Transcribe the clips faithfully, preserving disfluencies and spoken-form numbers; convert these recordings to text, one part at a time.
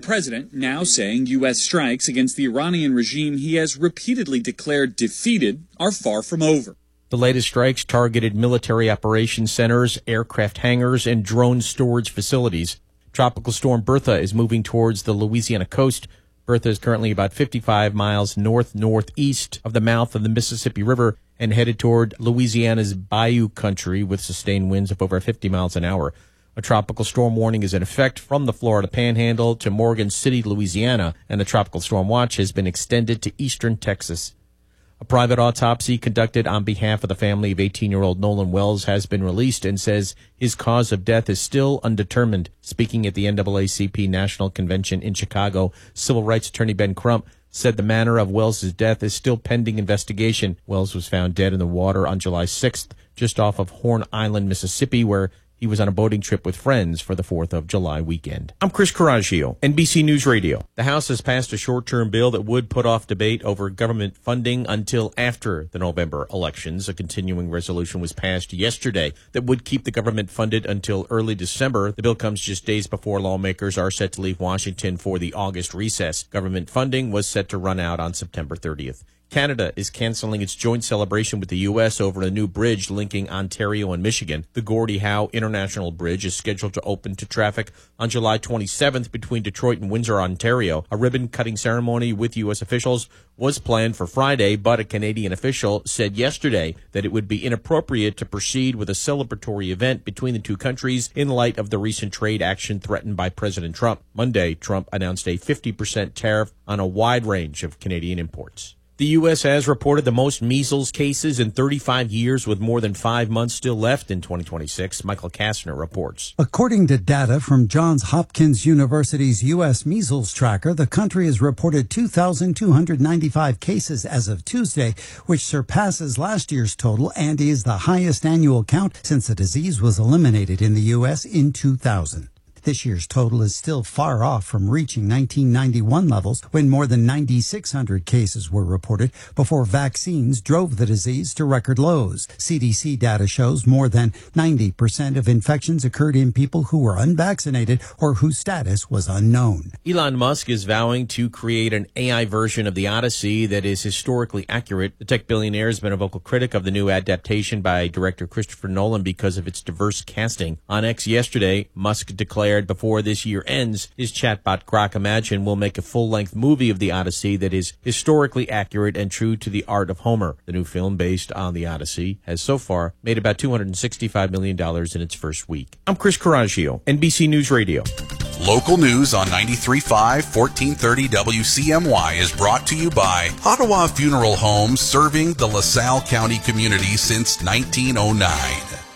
president now saying U S strikes against the Iranian regime he has repeatedly declared defeated are far from over. The latest strikes targeted military operations centers, aircraft hangars, and drone storage facilities. Tropical storm Bertha is moving towards the Louisiana coast. Bertha is currently about fifty-five miles north-northeast of the mouth of the Mississippi River and headed toward Louisiana's Bayou country with sustained winds of over fifty miles an hour. A tropical storm warning is in effect from the Florida Panhandle to Morgan City, Louisiana, and the tropical storm watch has been extended to eastern Texas. A private autopsy conducted on behalf of the family of eighteen-year-old Nolan Wells has been released and says his cause of death is still undetermined. Speaking at the N double A C P National Convention in Chicago, civil rights attorney Ben Crump said the manner of Wells' death is still pending investigation. Wells was found dead in the water on July sixth, just off of Horn Island, Mississippi, where he was on a boating trip with friends for the fourth of July weekend. I'm Chris Coraggio, N B C News Radio. The House has passed a short-term bill that would put off debate over government funding until after the November elections. A continuing resolution was passed yesterday that would keep the government funded until early December. The bill comes just days before lawmakers are set to leave Washington for the August recess. Government funding was set to run out on September thirtieth. Canada is canceling its joint celebration with the U S over a new bridge linking Ontario and Michigan. The Gordie Howe International Bridge is scheduled to open to traffic on July twenty-seventh between Detroit and Windsor, Ontario. A ribbon-cutting ceremony with U S officials was planned for Friday, but a Canadian official said yesterday that it would be inappropriate to proceed with a celebratory event between the two countries in light of the recent trade action threatened by President Trump. Monday, Trump announced a fifty percent tariff on a wide range of Canadian imports. The U S has reported the most measles cases in thirty-five years, with more than five months still left in twenty twenty-six. Michael Kastner reports. According to data from Johns Hopkins University's U S Measles Tracker, the country has reported two thousand two hundred ninety-five cases as of Tuesday, which surpasses last year's total and is the highest annual count since the disease was eliminated in the U S in two thousand. This year's total is still far off from reaching nineteen ninety-one levels, when more than nine thousand six hundred cases were reported before vaccines drove the disease to record lows. C D C data shows more than ninety percent of infections occurred in people who were unvaccinated or whose status was unknown. Elon Musk is vowing to create an A I version of the Odyssey that is historically accurate. The tech billionaire has been a vocal critic of the new adaptation by director Christopher Nolan because of its diverse casting. On X yesterday, Musk declared before this year ends, his chatbot Grok Imagine will make a full-length movie of the Odyssey that is historically accurate and true to the art of Homer. The new film, based on the Odyssey, has so far made about two hundred sixty-five million dollars in its first week. I'm Chris Coraggio, N B C News Radio. Local news on ninety-three point five, fourteen thirty W C M Y is brought to you by Ottawa Funeral Homes, serving the LaSalle County community since nineteen oh nine.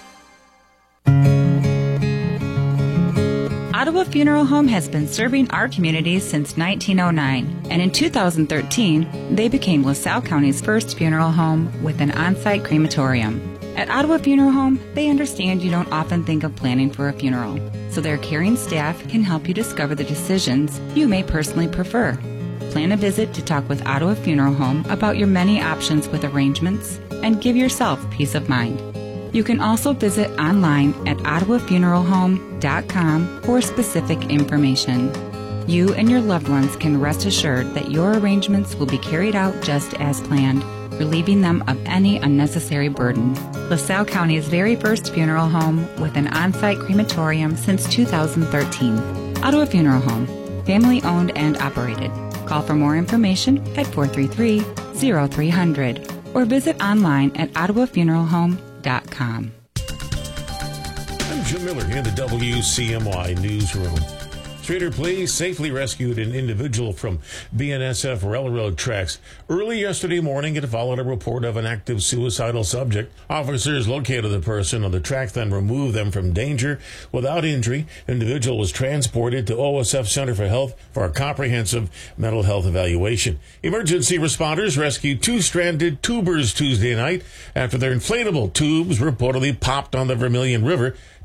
Ottawa Funeral Home has been serving our community since nineteen oh nine, and in two thousand thirteen, they became LaSalle County's first funeral home with an on-site crematorium. At Ottawa Funeral Home, they understand you don't often think of planning for a funeral, so their caring staff can help you discover the decisions you may personally prefer. Plan a visit to talk with Ottawa Funeral Home about your many options with arrangements and give yourself peace of mind. You can also visit online at ottawa funeral home dot com for specific information. You and your loved ones can rest assured that your arrangements will be carried out just as planned, relieving them of any unnecessary burden. LaSalle County's very first funeral home with an on-site crematorium since two thousand thirteen. Ottawa Funeral Home, family owned and operated. Call for more information at four three three, zero three zero zero or visit online at ottawa funeral home dot com. I'm Jim Miller in the W C M Y newsroom. Streator police safely rescued an individual from B N S F railroad tracks. Early yesterday morning, it followed a report of an active suicidal subject. Officers located the person on the track, then removed them from danger without injury. The individual was transported to O S F Center for Health for a comprehensive mental health evaluation. Emergency responders rescued two stranded tubers Tuesday night after their inflatable tubes reportedly popped on the Vermilion River.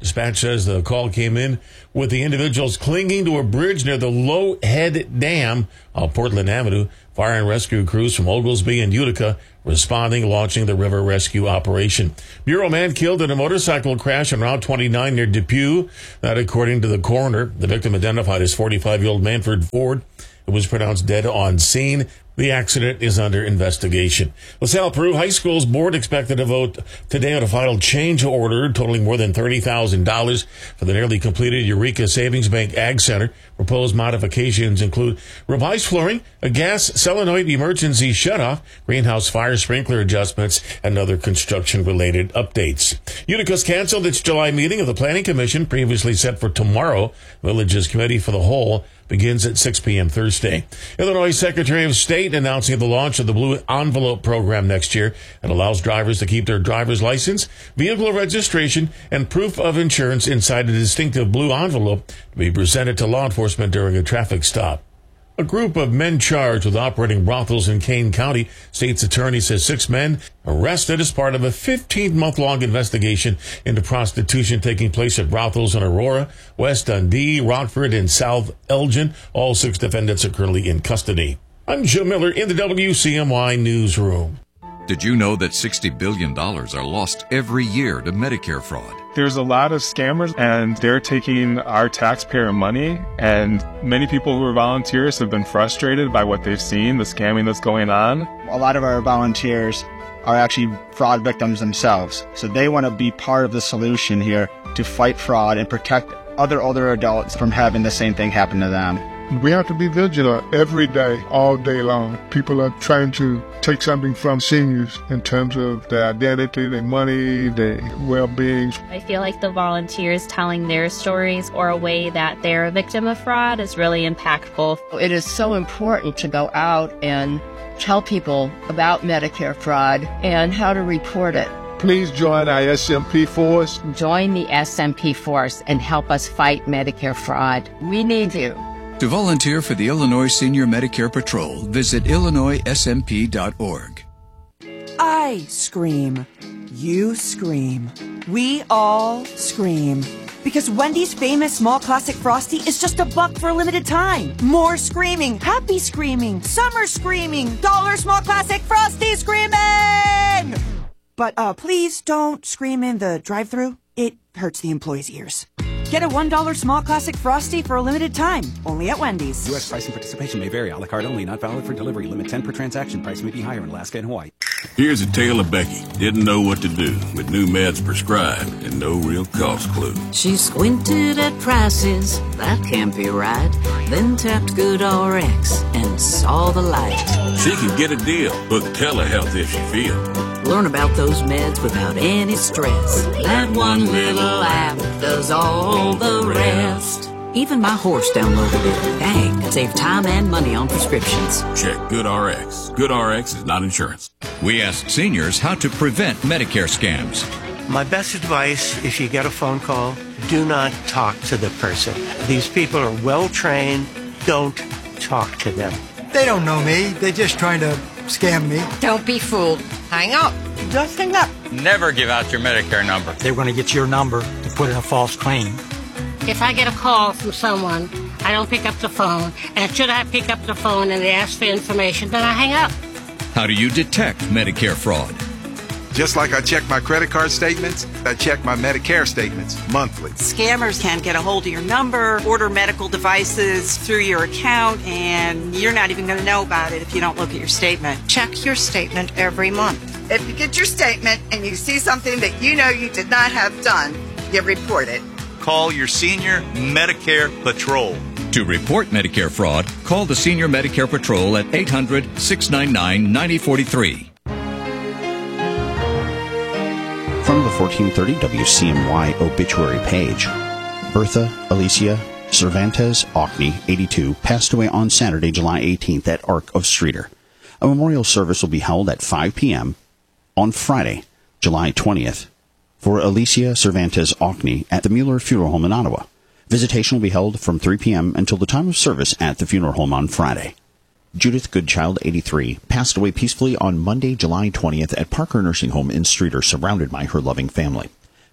Dispatch says the call came in with the individuals clinging to a bridge near the Low Head Dam on Portland Avenue. Fire and rescue crews from Oglesby and Utica responding, launching the river rescue operation. Bureau man killed in a motorcycle crash on Route twenty-nine near Depew. That according to the coroner. The victim identified as forty-five-year-old Manford Ford. It was pronounced dead on scene. The accident is under investigation. LaSalle Peru High School's board expected to vote today on a final change order totaling more than thirty thousand dollars for the nearly completed Eureka Savings Bank Ag Center. Proposed modifications include revised flooring, a gas solenoid emergency shutoff, greenhouse fire sprinkler adjustments, and other construction-related updates. Utica's canceled its July meeting of the Planning Commission, previously set for tomorrow. Village's Committee for the Whole begins at six p.m. Thursday. Illinois Secretary of State announcing the launch of the Blue Envelope program next year. It allows drivers to keep their driver's license, vehicle registration, and proof of insurance inside a distinctive blue envelope to be presented to law enforcement during a traffic stop. A group of men charged with operating brothels in Kane County. State's attorney says six men arrested as part of a fifteen-month-long investigation into prostitution taking place at brothels in Aurora, West Dundee, Rockford, and South Elgin. All six defendants are currently in custody. I'm Jim Miller in the W C M Y Newsroom. Did you know that sixty billion dollars are lost every year to Medicare fraud? There's a lot of scammers, and they're taking our taxpayer money, and many people who are volunteers have been frustrated by what they've seen, the scamming that's going on. A lot of our volunteers are actually fraud victims themselves, so they want to be part of the solution here to fight fraud and protect other older adults from having the same thing happen to them. We have to be vigilant every day, all day long. People are trying to take something from seniors in terms of their identity, their money, their well-being. I feel like the volunteers telling their stories or a way that they're a victim of fraud is really impactful. It is so important to go out and tell people about Medicare fraud and how to report it. Please join our S M P force. Join the S M P force and help us fight Medicare fraud. We need you. To volunteer for the Illinois Senior Medicare Patrol, visit illinois s m p dot org. I scream. You scream. We all scream. Because Wendy's famous small classic Frosty is just a buck for a limited time. More screaming, happy screaming, summer screaming, dollar small classic Frosty screaming! But uh, please don't scream in the drive-thru. It hurts the employees' ears. Get a one dollar small classic Frosty for a limited time, only at Wendy's. U S price and participation may vary. A la carte only, not valid for delivery. Limit ten per transaction. Price may be higher in Alaska and Hawaii. Here's a tale of Becky. Didn't know what to do with new meds prescribed and no real cost clue. She squinted at prices, that can't be right. Then tapped GoodRx and saw the light. She can get a deal. Book telehealth if she feels. Learn about those meds without any stress. That one little app does all the rest. Even my horse downloaded it. Dang, it saved time and money on prescriptions. Check GoodRx. GoodRx is not insurance. We asked seniors how to prevent Medicare scams. My best advice, if you get a phone call, do not talk to the person. These people are well trained. Don't talk to them. They don't know me. They're just trying to scam me. Don't be fooled. Hang up. Just hang up. Never give out your Medicare number. They're going to get your number to put in a false claim. If I get a call from someone, I don't pick up the phone. And should I pick up the phone and they ask for information, then I hang up. How do you detect Medicare fraud? Just like I check my credit card statements, I check my Medicare statements monthly. Scammers can get a hold of your number, order medical devices through your account, and you're not even going to know about it if you don't look at your statement. Check your statement every month. If you get your statement and you see something that you know you did not have done, you report it. Call your Senior Medicare Patrol. To report Medicare fraud, call the Senior Medicare Patrol at eight hundred, six nine nine, nine oh four three. From the fourteen thirty W C M Y obituary page, Bertha Alicia Cervantes Ockney, eighty-two, passed away on Saturday, July eighteenth at Ark of Streator. A memorial service will be held at five p.m. on Friday, July twentieth, for Alicia Cervantes Ockney at the Mueller Funeral Home in Ottawa. Visitation will be held from three p.m. until the time of service at the funeral home on Friday. Judith Goodchild, eighty-three, passed away peacefully on Monday, July twentieth at Parker Nursing Home in Streator, surrounded by her loving family.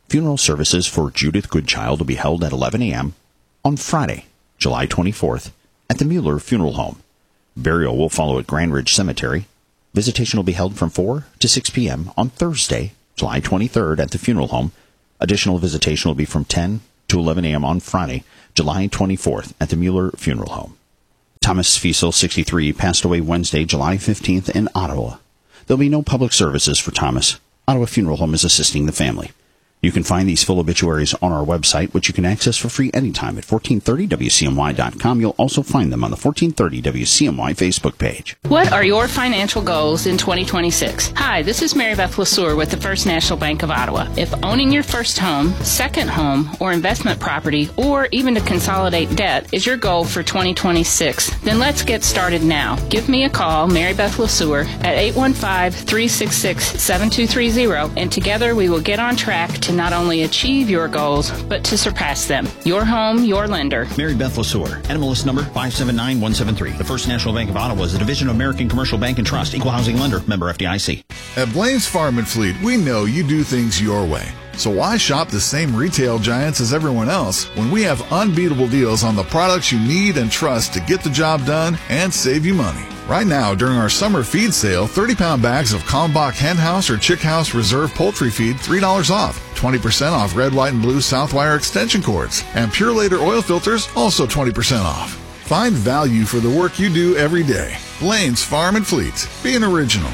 Funeral services for Judith Goodchild will be held at eleven a.m. on Friday, July twenty-fourth, at the Mueller Funeral Home. Burial will follow at Grand Ridge Cemetery. Visitation will be held from four to six p.m. on Thursday, July twenty-third, at the funeral home. Additional visitation will be from ten to eleven a.m. on Friday, July twenty-fourth, at the Mueller Funeral Home. Thomas Fiesel, sixty-three, passed away Wednesday, July fifteenth, in Ottawa. There will be no public services for Thomas. Ottawa Funeral Home is assisting the family. You can find these full obituaries on our website, which you can access for free anytime at fourteen thirty W C M Y dot com. You'll also find them on the fourteen thirty W C M Y Facebook page. What are your financial goals in twenty twenty-six? Hi, this is Mary Beth LeSueur with the First National Bank of Ottawa. If owning your first home, second home, or investment property, or even to consolidate debt is your goal for twenty twenty-six, then let's get started now. Give me a call, Mary Beth LeSueur, at eight one five, three six six, seven two three zero, and together we will get on track to not only achieve your goals, but to surpass them. Your home, your lender. Mary Beth LeSueur, N M L S number five seven nine one seven three. The First National Bank of Ottawa is a division of American Commercial Bank and Trust, equal housing lender, member F D I C. At Blaine's Farm and Fleet, we know you do things your way. So why shop the same retail giants as everyone else when we have unbeatable deals on the products you need and trust to get the job done and save you money? Right now, during our summer feed sale, thirty-pound bags of Kalmbach Hen House or Chick House Reserve Poultry Feed, three dollars off. twenty percent off red, white, and blue Southwire extension cords. And Pure Later oil filters, also twenty percent off. Find value for the work you do every day. Blaine's Farm and Fleet. Be an original.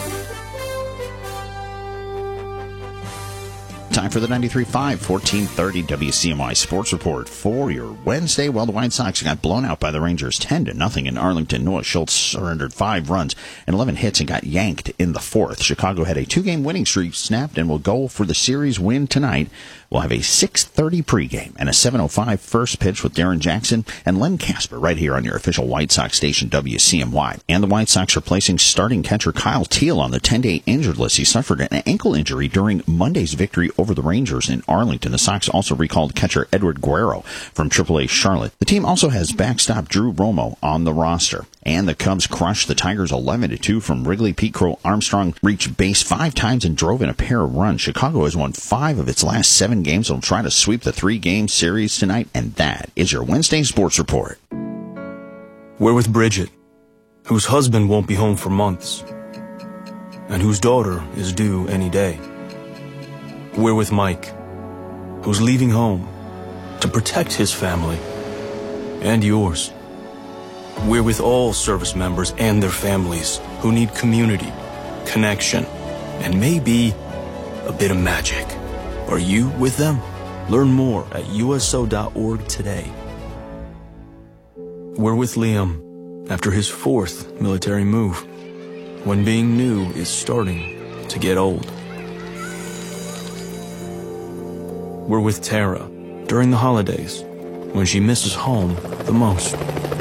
Time for the ninety-three point five, fourteen thirty W C M Y Sports Report for your Wednesday. Well, the White Sox got blown out by the Rangers ten to nothing in Arlington. Noah Schultz surrendered five runs and eleven hits and got yanked in the fourth. Chicago had a two-game winning streak snapped and will go for the series win tonight. We'll have a six thirty pregame and a seven oh five first pitch with Darren Jackson and Len Casper right here on your official White Sox station, W C M Y. And the White Sox are placing starting catcher Kyle Teal on the ten-day injured list. He suffered an ankle injury during Monday's victory over the Rangers in Arlington. The Sox also recalled catcher Edward Guerrero from triple A Charlotte. The team also has backstop Drew Romo on the roster. And the Cubs crushed the Tigers eleven to two from Wrigley. Pete Crow Armstrong reached base five times and drove in a pair of runs. Chicago has won five of its last seven games. They'll try to sweep the three-game series tonight. And that is your Wednesday Sports Report. We're with Bridget, whose husband won't be home for months, and whose daughter is due any day. We're with Mike, who's leaving home to protect his family and yours. We're with all service members and their families who need community, connection, and maybe a bit of magic. Are you with them? Learn more at U S O dot org today. We're with Liam after his fourth military move, when being new is starting to get old. We're with Tara during the holidays, when she misses home the most.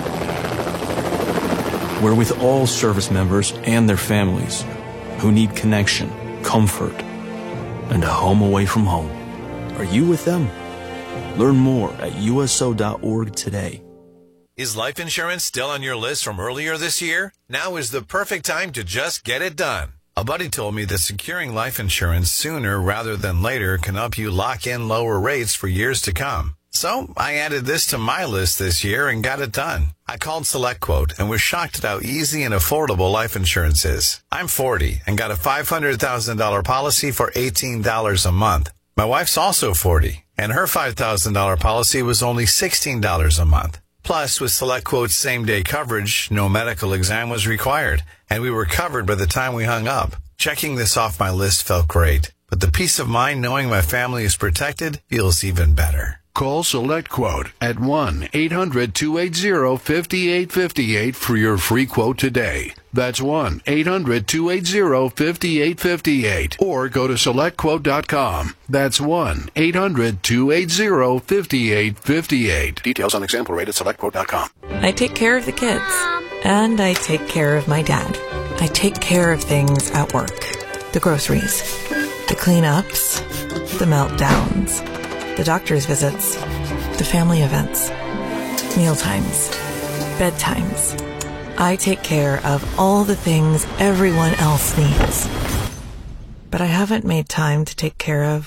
We're with all service members and their families who need connection, comfort, and a home away from home. Are you with them? Learn more at U S O dot org today. Is life insurance still on your list from earlier this year? Now is the perfect time to just get it done. A buddy told me that securing life insurance sooner rather than later can help you lock in lower rates for years to come. So I added this to my list this year and got it done. I called SelectQuote and was shocked at how easy and affordable life insurance is. I'm forty and got a five hundred thousand dollars policy for eighteen dollars a month. My wife's also forty, and her five thousand dollars policy was only sixteen dollars a month. Plus, with SelectQuote's same-day coverage, no medical exam was required, and we were covered by the time we hung up. Checking this off my list felt great, but the peace of mind knowing my family is protected feels even better. Call SelectQuote at one eight hundred two eight zero five eight five eight for your free quote today. That's one eight hundred two eight zero five eight five eight. Or go to select quote dot com. That's one eight hundred two eight zero five eight five eight. Details on example rate at select quote dot com. I take care of the kids. And I take care of my dad. I take care of things at work. The groceries. The cleanups. The meltdowns. The doctor's visits, the family events, mealtimes, bedtimes. I take care of all the things everyone else needs. But I haven't made time to take care of what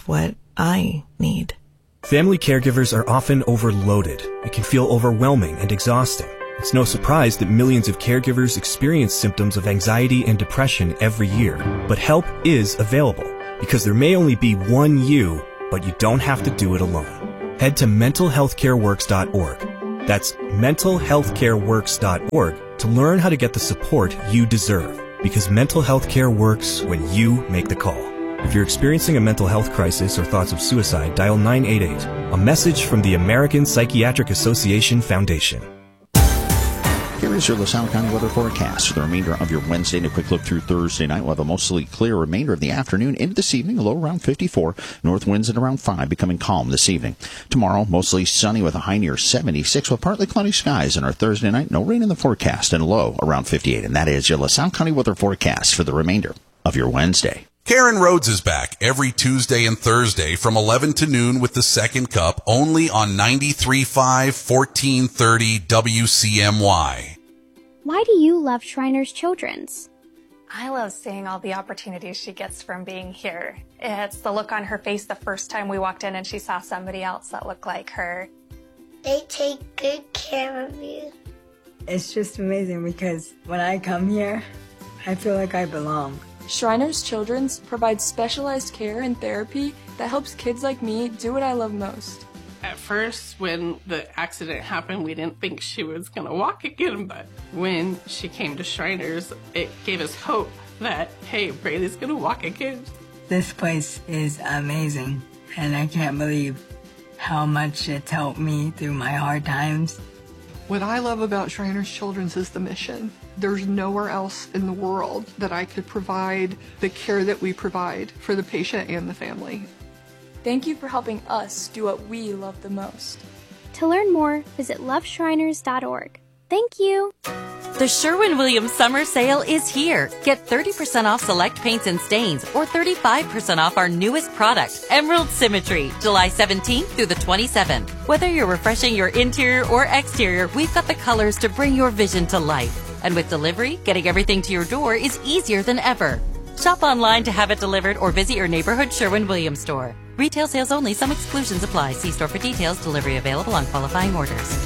I need. Family caregivers are often overloaded. It can feel overwhelming and exhausting. It's no surprise that millions of caregivers experience symptoms of anxiety and depression every year. But help is available, because there may only be one you, but you don't have to do it alone. Head to mental health care works dot org. That's mental health care works dot org to learn how to get the support you deserve, because mental health care works when you make the call. If you're experiencing a mental health crisis or thoughts of suicide, dial nine eight eight. A message from the American Psychiatric Association Foundation. Here is your LaSalle County weather forecast for the remainder of your Wednesday. And a quick look through Thursday night. We'll have a mostly clear remainder of the afternoon into this evening. A low around fifty-four. North winds at around five, becoming calm this evening. Tomorrow, mostly sunny with a high near seventy-six with partly cloudy skies. And our Thursday night, no rain in the forecast and a low around fifty-eight. And that is your LaSalle County weather forecast for the remainder of your Wednesday. Karen Rhodes is back every Tuesday and Thursday from eleven to noon with the Second Cup, only on ninety-three point five, fourteen thirty W C M Y. Why do you love Shriners Children's? I love seeing all the opportunities she gets from being here. It's the look on her face the first time we walked in and she saw somebody else that looked like her. They take good care of you. It's just amazing because when I come here, I feel like I belong. Shriners Children's provides specialized care and therapy that helps kids like me do what I love most. At first, when the accident happened, we didn't think she was going to walk again, but when she came to Shriners, it gave us hope that, hey, Braylee's going to walk again. This place is amazing, and I can't believe how much it's helped me through my hard times. What I love about Shriners Children's is the mission. There's nowhere else in the world that I could provide the care that we provide for the patient and the family. Thank you for helping us do what we love the most. To learn more, visit love shriners dot org. Thank you. The Sherwin-Williams Summer Sale is here. Get thirty percent off select paints and stains or thirty-five percent off our newest product, Emerald Symmetry, July seventeenth through the twenty-seventh. Whether you're refreshing your interior or exterior, we've got the colors to bring your vision to life. And with delivery, getting everything to your door is easier than ever. Shop online to have it delivered or visit your neighborhood Sherwin-Williams store. Retail sales only. Some exclusions apply. See store for details. Delivery available on qualifying orders.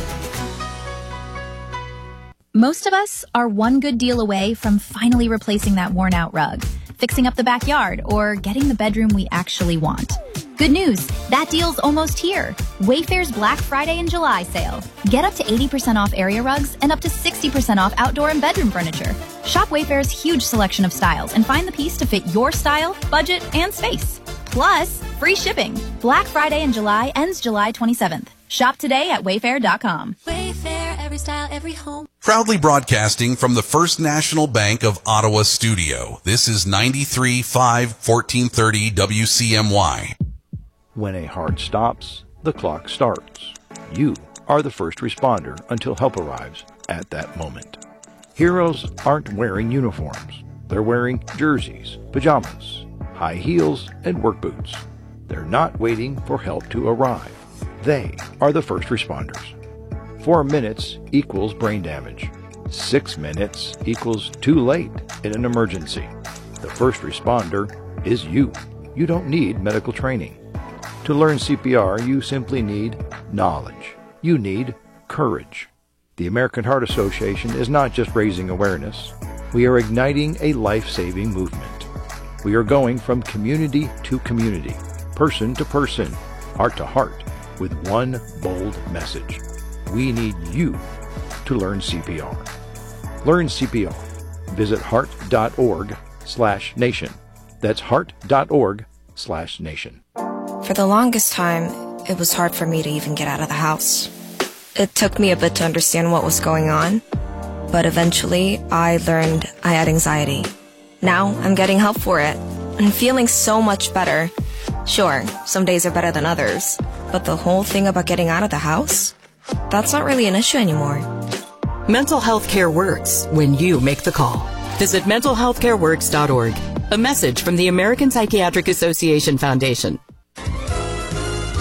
Most of us are one good deal away from finally replacing that worn-out rug, fixing up the backyard, or getting the bedroom we actually want. Good news, that deal's almost here. Wayfair's Black Friday and July sale. Get up to eighty percent off area rugs and up to sixty percent off outdoor and bedroom furniture. Shop Wayfair's huge selection of styles and find the piece to fit your style, budget, and space. Plus, free shipping. Black Friday in July ends July twenty-seventh. Shop today at wayfair dot com. Wayfair, every style, every home. Proudly broadcasting from the First National Bank of Ottawa studio. This is ninety-three point five, fourteen thirty W C M Y. When a heart stops, the clock starts. You are the first responder until help arrives at that moment. Heroes aren't wearing uniforms. They're wearing jerseys, pajamas, high heels, and work boots. They're not waiting for help to arrive. They are the first responders. Four minutes equals brain damage. Six minutes equals too late in an emergency. The first responder is you. You don't need medical training. To learn C P R, you simply need knowledge. You need courage. The American Heart Association is not just raising awareness. We are igniting a life-saving movement. We are going from community to community, person to person, heart to heart, with one bold message. We need you to learn C P R. Learn C P R. Visit heart.org slash nation. That's heart.org slash nation. For the longest time, it was hard for me to even get out of the house. It took me a bit to understand what was going on, but eventually I learned I had anxiety. Now I'm getting help for it and feeling so much better. Sure, some days are better than others, but the whole thing about getting out of the house, that's not really an issue anymore. Mental health care works when you make the call. Visit mental health care works dot org. A message from the American Psychiatric Association Foundation.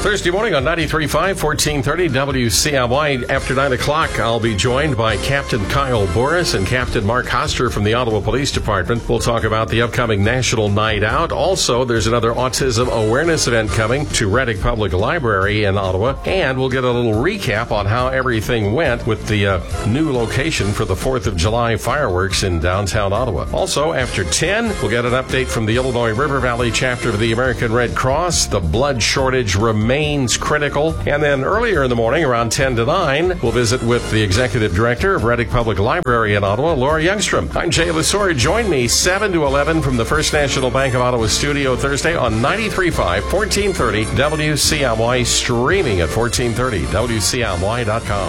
Thursday morning on ninety-three point five, fourteen thirty W C M Y. After nine o'clock, I'll be joined by Captain Kyle Boris and Captain Mark Hoster from the Ottawa Police Department. We'll talk about the upcoming National Night Out. Also, there's another autism awareness event coming to Reddick Public Library in Ottawa. And we'll get a little recap on how everything went with the uh, new location for the fourth of July fireworks in downtown Ottawa. Also, after ten, we'll get an update from the Illinois River Valley chapter of the American Red Cross. The blood shortage remains remains critical. And then earlier in the morning, around ten to nine, we'll visit with the Executive Director of Reddick Public Library in Ottawa, Laura Youngstrom. I'm Jay Lasore. Join me seven to eleven from the First National Bank of Ottawa studio Thursday on ninety-three point five, fourteen thirty W C M Y, streaming at fourteen thirty W C M Y dot com.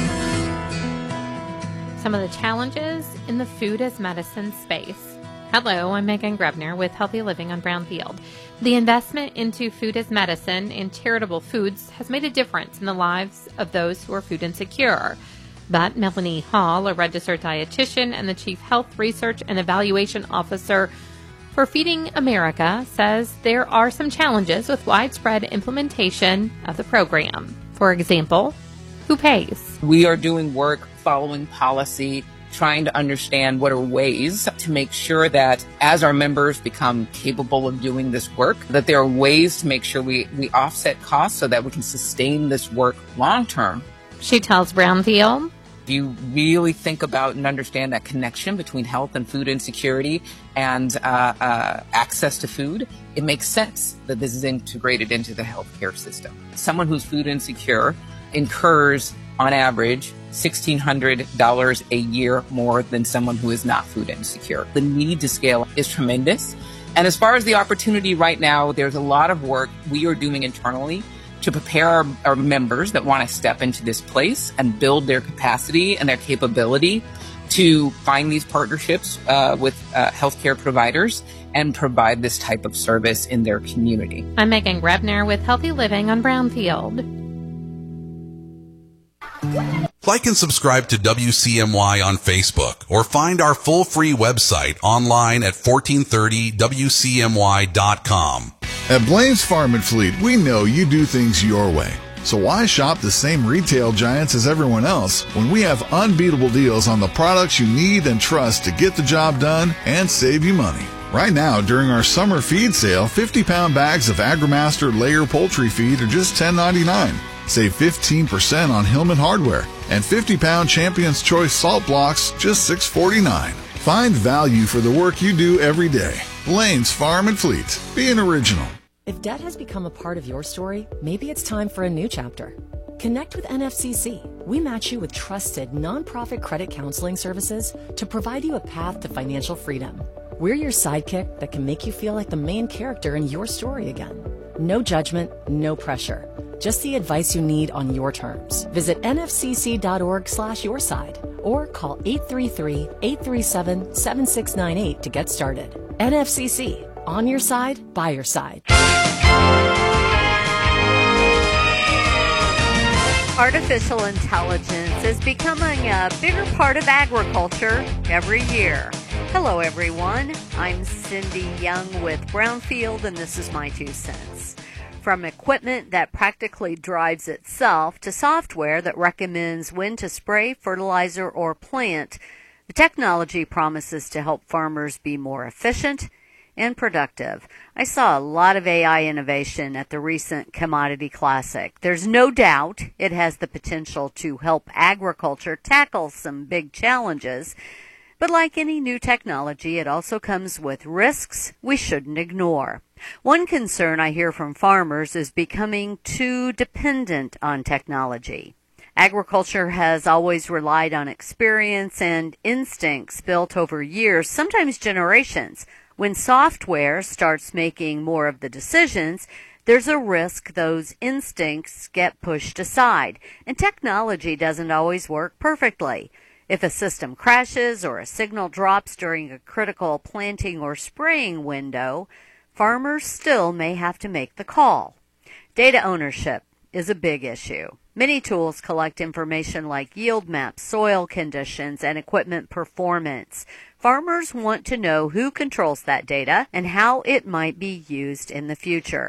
Some of the challenges in the food as medicine space. Hello, I'm Megan Grebner with Healthy Living on Brownfield. The investment into food as medicine and charitable foods has made a difference in the lives of those who are food insecure. But Melanie Hall, a registered dietitian and the Chief Health Research and Evaluation Officer for Feeding America, says there are some challenges with widespread implementation of the program. For example, who pays? We are doing work following policy, trying to understand what are ways to make sure that as our members become capable of doing this work, that there are ways to make sure we, we offset costs so that we can sustain this work long term. She tells Brownfield, if you really think about and understand that connection between health and food insecurity and uh, uh, access to food, it makes sense that this is integrated into the healthcare system. Someone who's food insecure incurs, on average, one thousand six hundred dollars a year more than someone who is not food insecure. The need to scale is tremendous. And as far as the opportunity right now, there's a lot of work we are doing internally to prepare our, our members that want to step into this place and build their capacity and their capability to find these partnerships uh, with uh, healthcare providers and provide this type of service in their community. I'm Megan Grebner with Healthy Living on Brownfield. Like and subscribe to W C M Y on Facebook or find our full free website online at fourteen thirty W C M Y dot com. At Blaine's Farm and Fleet, we know you do things your way. So why shop the same retail giants as everyone else when we have unbeatable deals on the products you need and trust to get the job done and save you money? Right now, during our summer feed sale, fifty-pound bags of AgriMaster layer poultry feed are just ten ninety-nine. Save fifteen percent on Hillman hardware, and fifty-pound Champion's Choice salt blocks, just six forty-nine. Find value for the work you do every day. Blaine's Farm and Fleet. Be an original. If debt has become a part of your story, maybe it's time for a new chapter. Connect with N F C C. We match you with trusted, nonprofit credit counseling services to provide you a path to financial freedom. We're your sidekick that can make you feel like the main character in your story again. No judgment, no pressure. Just the advice you need on your terms. Visit N F C C dot org slash your side or call eight three three, eight three seven, seven six nine eight to get started. N F C C, on your side, by your side. Artificial intelligence is becoming a bigger part of agriculture every year. Hello, everyone. I'm Cindy Young with Brownfield, and this is my two cents. From equipment that practically drives itself to software that recommends when to spray, fertilizer, or plant, the technology promises to help farmers be more efficient and productive. I saw a lot of A I innovation at the recent Commodity Classic. There's no doubt it has the potential to help agriculture tackle some big challenges. But like any new technology, it also comes with risks we shouldn't ignore. One concern I hear from farmers is becoming too dependent on technology. Agriculture has always relied on experience and instincts built over years, sometimes generations. When software starts making more of the decisions, there's a risk those instincts get pushed aside, and technology doesn't always work perfectly. If a system crashes or a signal drops during a critical planting or spraying window, farmers still may have to make the call. Data ownership is a big issue. Many tools collect information like yield maps, soil conditions, and equipment performance. Farmers want to know who controls that data and how it might be used in the future.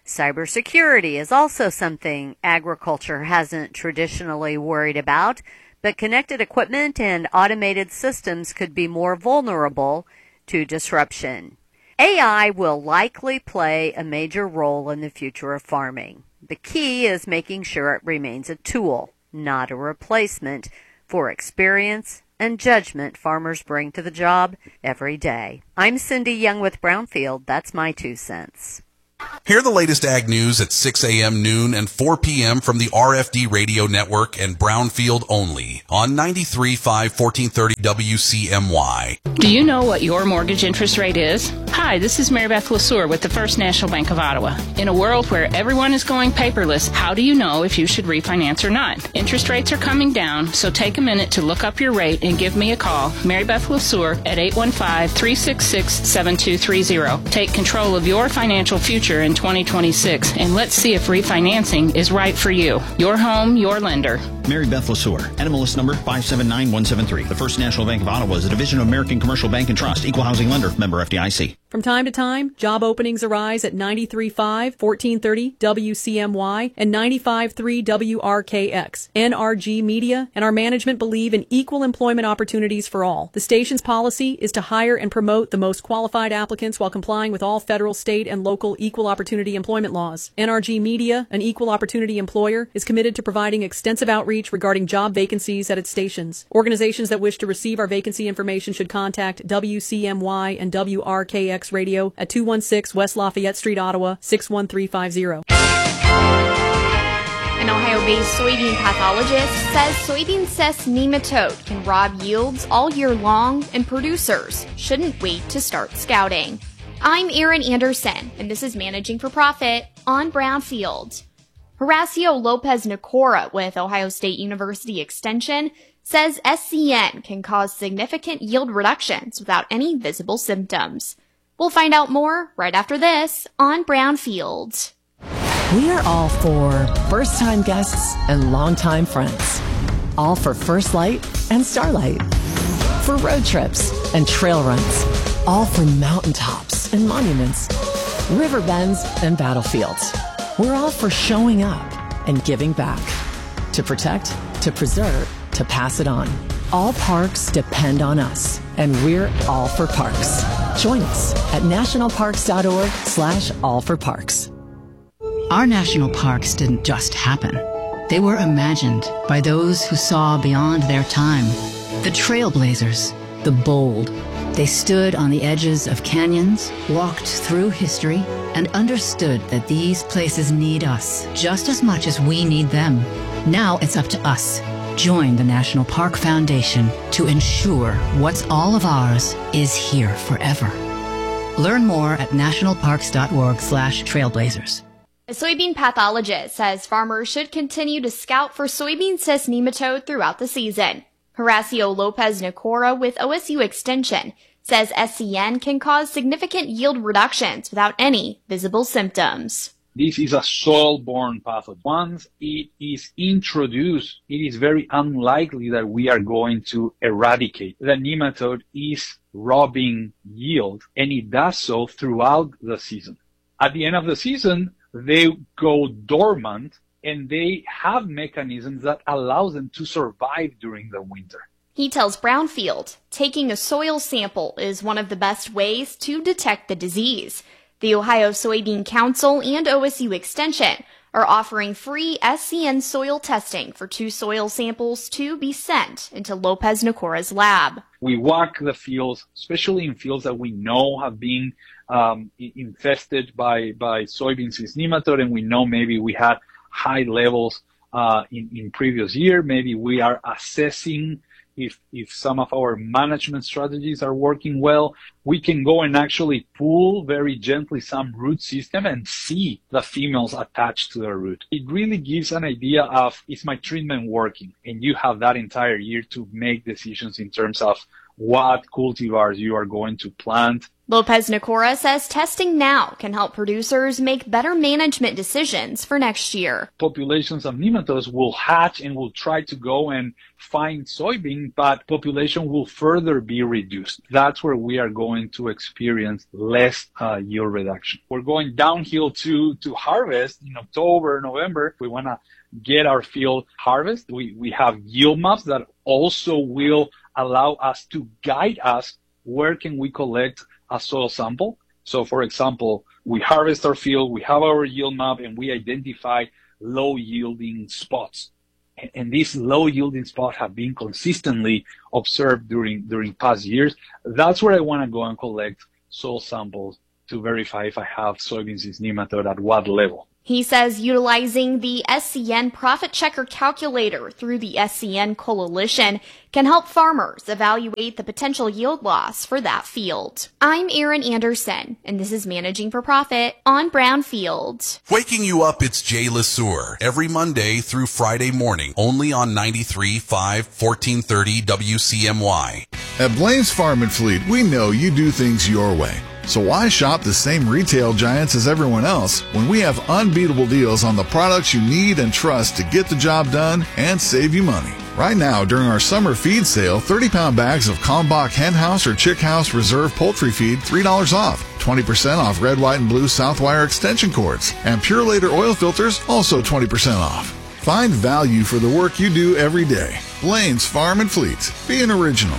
Cybersecurity is also something agriculture hasn't traditionally worried about, but connected equipment and automated systems could be more vulnerable to disruption. A I will likely play a major role in the future of farming. The key is making sure it remains a tool, not a replacement for experience and judgment farmers bring to the job every day. I'm Cindy Young with Brownfield. That's my two cents. Hear the latest ag news at six a.m., noon, and four p.m. from the R F D Radio Network and Brownfield only on ninety-three point five, fourteen thirty W C M Y. Do you know what your mortgage interest rate is? Hi, this is Mary Beth Lesueur with the First National Bank of Ottawa. In a world where everyone is going paperless, how do you know if you should refinance or not? Interest rates are coming down, so take a minute to look up your rate and give me a call, Mary Beth Lesueur, at eight one five, three six six, seven two three zero. Take control of your financial future in twenty twenty-six, and let's see if refinancing is right for you. Your home, your lender. Mary Beth Lesueur, N M L S number five seven nine one seven three. The First National Bank of Ottawa is a division of American Commercial Bank and Trust, equal housing lender, member F D I C. From time to time, job openings arise at ninety-three point five, fourteen thirty W C M Y and ninety-five point three W R K X. N R G Media and our management believe in equal employment opportunities for all. The station's policy is to hire and promote the most qualified applicants while complying with all federal, state, and local equal opportunity employment laws. N R G Media, an equal opportunity employer, is committed to providing extensive outreach regarding job vacancies at its stations. Organizations that wish to receive our vacancy information should contact W C M Y and W R K X Radio at two one six West Lafayette Street, Ottawa, six one three five zero. An Ohio-based soybean pathologist says soybean cyst nematode can rob yields all year long, and producers shouldn't wait to start scouting. I'm Erin Anderson, and this is Managing for Profit on Brownfield. Horacio Lopez Nicora with Ohio State University Extension says S C N can cause significant yield reductions without any visible symptoms. We'll find out more right after this on Brownfield. We are all for first-time guests and longtime friends. All for First Light and Starlight. For road trips and trail runs. All for mountaintops and monuments. River bends and battlefields. We're all for showing up and giving back. To protect, to preserve, to pass it on. All parks depend on us, and we're all for parks. Join us at nationalparks.org slash all for parks. Our national parks didn't just happen. They were imagined by those who saw beyond their time. The trailblazers, the bold. They stood on the edges of canyons, walked through history, and understood that these places need us just as much as we need them. Now it's up to us. Join the National Park Foundation to ensure what's all of ours is here forever. Learn more at nationalparks.org slash trailblazers. A soybean pathologist says farmers should continue to scout for soybean cyst nematode throughout the season. Horacio Lopez Nicora with O S U Extension says S C N can cause significant yield reductions without any visible symptoms. This is a soil-borne pathogen. Once it is introduced, it is very unlikely that we are going to eradicate. The nematode is robbing yield, and it does so throughout the season. At the end of the season, they go dormant, and they have mechanisms that allow them to survive during the winter. He tells Brownfield, taking a soil sample is one of the best ways to detect the disease. The Ohio Soybean Council and O S U Extension are offering free S C N soil testing for two soil samples to be sent into Lopez Nicora's lab. We walk the fields, especially in fields that we know have been um, infested by, by soybean cyst nematode, and we know maybe we had high levels uh, in, in previous year. Maybe we are assessing if if some of our management strategies are working well. We can go and actually pull very gently some root system and see the females attached to the root. It really gives an idea of, is my treatment working? And you have that entire year to make decisions in terms of what cultivars you are going to plant Lopez Nicora says testing now can help producers make better management decisions for next year. Populations of nematodes will hatch and will try to go and find soybean, but population will further be reduced. That's where we are going to experience less uh, yield reduction. We're going downhill to, to harvest in October, November. We want to get our field harvest. We, we have yield maps that also will allow us to guide us where can we collect a soil sample. So for example, we harvest our field, we have our yield map, and we identify low yielding spots. And, and these low yielding spots have been consistently observed during, during past years. That's where I want to go and collect soil samples to verify if I have soybean cyst nematode at what level. He says utilizing the S C N Profit Checker calculator through the S C N Coalition can help farmers evaluate the potential yield loss for that field. I'm Erin Anderson, and this is Managing for Profit on Brownfield. Waking you up, it's Jay LeSueur. Every Monday through Friday morning, only on ninety-three point five, fourteen thirty W C M Y. At Blaine's Farm and Fleet, we know you do things your way. So why shop the same retail giants as everyone else when we have unbeatable deals on the products you need and trust to get the job done and save you money? Right now, during our summer feed sale, thirty-pound bags of Kalmbach Hen House or Chick House Reserve Poultry Feed, three dollars off. twenty percent off red, white, and blue Southwire extension cords. And Pure Later oil filters, also twenty percent off. Find value for the work you do every day. Blaine's Farm and Fleet. Be an original.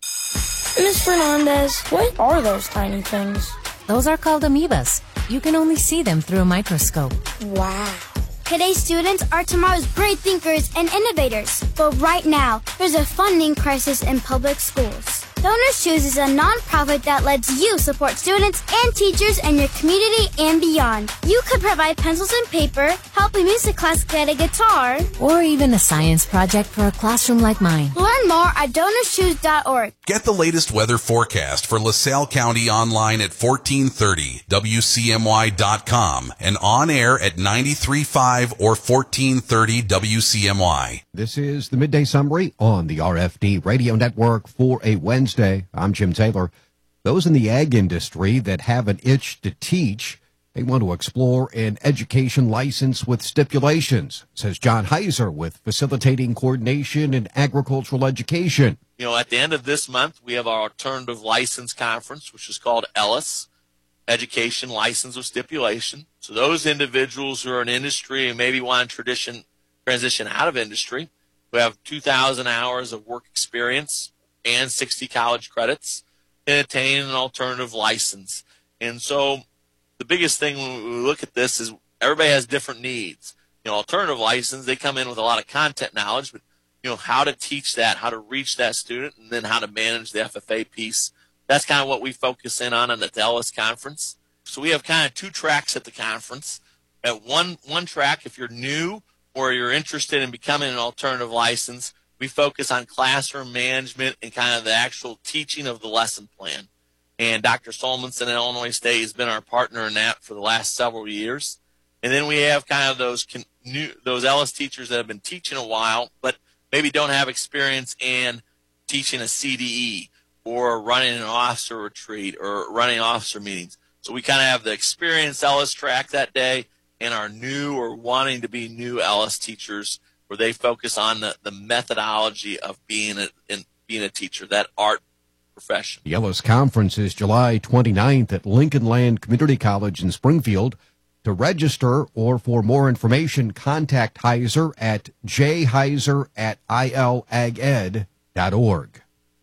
Miss Fernandez, what are those tiny things? Those are called amoebas. You can only see them through a microscope. Wow. Today's students are tomorrow's great thinkers and innovators. But right now, there's a funding crisis in public schools. Donors Choose is a nonprofit that lets you support students and teachers in your community and beyond. You could provide pencils and paper, help a music class get a guitar, or even a science project for a classroom like mine. Learn more at donors choose dot org. Get the latest weather forecast for LaSalle County online at fourteen thirty W C M Y dot com and on air at ninety-three point five or fourteen thirty W C M Y. This is the Midday Summary on the R F D Radio Network for a Wednesday. I'm Jim Taylor. Those in the ag industry that have an itch to teach, they want to explore an education license with stipulations, says John Heiser with Facilitating Coordination in Agricultural Education. You know, at the end of this month, we have our Alternative License Conference, which is called ELLIS, Education License with Stipulation. So those individuals who are in industry and maybe want to tradition, transition out of industry, who have two thousand hours of work experience and sixty college credits, can attain an alternative license. And so the biggest thing when we look at this is everybody has different needs. You know, alternative license, they come in with a lot of content knowledge, but, you know, how to teach that, how to reach that student, and then how to manage the F F A piece. That's kind of what we focus in on at the ELLIS conference. So we have kind of two tracks at the conference. At one, one track, if you're new or you're interested in becoming an alternative license, we focus on classroom management and kind of the actual teaching of the lesson plan. And Doctor Solmonson at Illinois State has been our partner in that for the last several years. And then we have kind of those con- new, those ELLIS teachers that have been teaching a while, but maybe don't have experience in teaching a C D E or running an officer retreat or running officer meetings. So we kind of have the experienced ELLIS track that day and our new or wanting to be new ELLIS teachers, where they focus on the, the methodology of being a in, being a teacher, that art profession. The ELLIS Conference is July twenty-ninth at Lincoln Land Community College in Springfield. To register or for more information, contact Heiser at j heiser at i l ag ed dot org.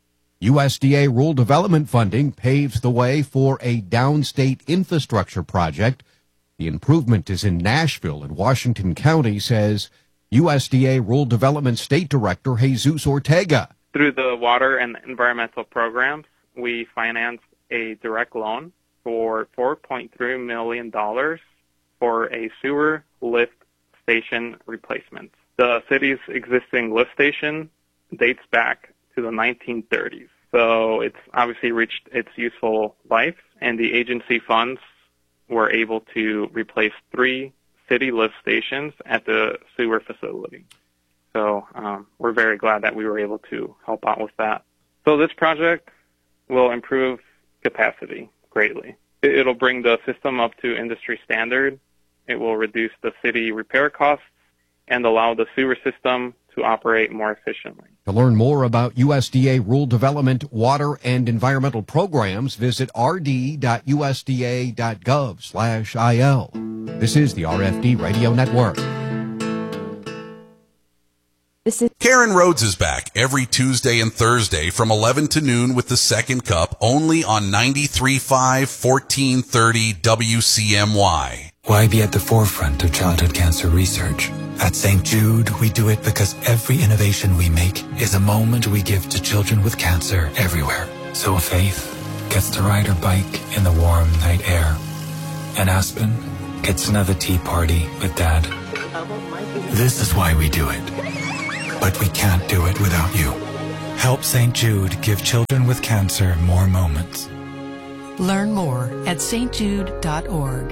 U S D A rural development funding paves the way for a downstate infrastructure project. The improvement is in Nashville in Washington County, says U S D A Rural Development State Director Jesus Ortega. Through the water and environmental programs, we financed a direct loan for four point three million dollars for a sewer lift station replacement. The city's existing lift station dates back to the nineteen thirties, so it's obviously reached its useful life, and the agency funds were able to replace three city lift stations at the sewer facility. So um, we're very glad that we were able to help out with that. So this project will improve capacity, greatly. It'll bring the system up to industry standard. It will reduce the city repair costs and allow the sewer system to operate more efficiently. To learn more about U S D A rural development, water, and environmental programs, visit r d dot u s d a dot gov slash I L. This is the R F D Radio Network. This is Karen Rhodes is back every Tuesday and Thursday from eleven to noon with the Second Cup, only on ninety-three point five, fourteen thirty W C M Y. Why be at the forefront of childhood cancer research? At Saint Jude, we do it because every innovation we make is a moment we give to children with cancer everywhere. So Faith gets to ride her bike in the warm night air, and Aspen gets another tea party with Dad. This is why we do it. But we can't do it without you. Help Saint Jude give children with cancer more moments. Learn more at s t jude dot org.